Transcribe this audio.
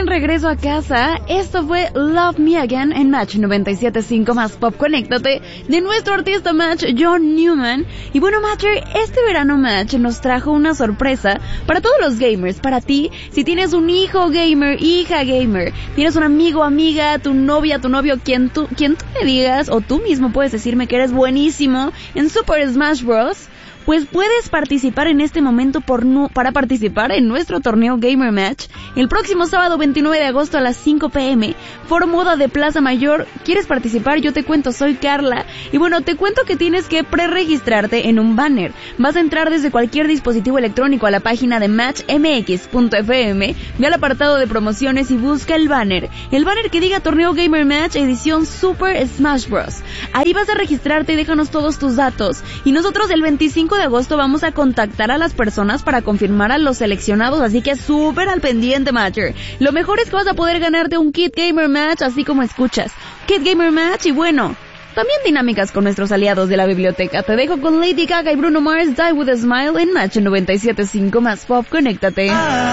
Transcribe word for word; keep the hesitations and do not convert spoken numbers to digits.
regreso a casa. Esto fue Love Me Again en Match noventa y siete punto cinco más Pop. Conéctate, de nuestro artista Match, John Newman. Y bueno, Matcher, este verano Match nos trajo una sorpresa para todos los gamers, para ti. Si tienes un hijo gamer, hija gamer, tienes un amigo, amiga, tu novia, tu novio, quien tú, quien tú me digas, o tú mismo puedes decirme que eres buenísimo en Super Smash Bros., pues puedes participar en este momento por nu- para participar en nuestro torneo Gamer Match el próximo sábado veintinueve de agosto a las cinco pm, Foro Moda de Plaza Mayor. ¿Quieres participar? Yo te cuento, soy Carla. Y bueno, te cuento que tienes que preregistrarte en un banner. Vas a entrar desde cualquier dispositivo electrónico a la página de match m x punto f m, ve al apartado de promociones y busca el banner. El banner que diga Torneo Gamer Match edición Super Smash Bros. Ahí vas a registrarte y déjanos todos tus datos. Y nosotros el veinticinco de agosto vamos a contactar a las personas para confirmar a los seleccionados, así que súper al pendiente, Matcher. Lo mejor es que vas a poder ganarte un kit Gamer Match, así como escuchas, kit Gamer Match, y bueno, también dinámicas con nuestros aliados de la biblioteca. Te dejo con Lady Gaga y Bruno Mars, Die With A Smile en Match noventa y siete punto cinco más Pop. Conéctate.